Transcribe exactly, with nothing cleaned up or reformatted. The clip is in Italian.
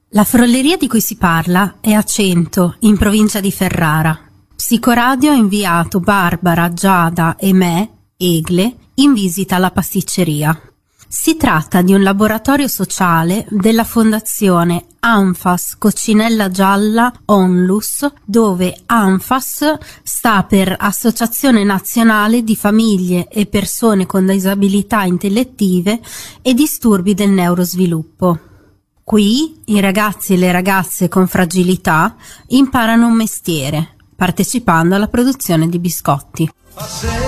La frolleria di cui si parla è a Cento, in provincia di Ferrara. Psicoradio ha inviato Barbara, Giada e me, Egle, in visita alla pasticceria. Si tratta di un laboratorio sociale della fondazione ANFAS Coccinella Gialla Onlus, dove ANFAS sta per Associazione Nazionale di Famiglie e Persone con Disabilità Intellettive e Disturbi del Neurosviluppo. Qui i ragazzi e le ragazze con fragilità imparano un mestiere, partecipando alla produzione di biscotti.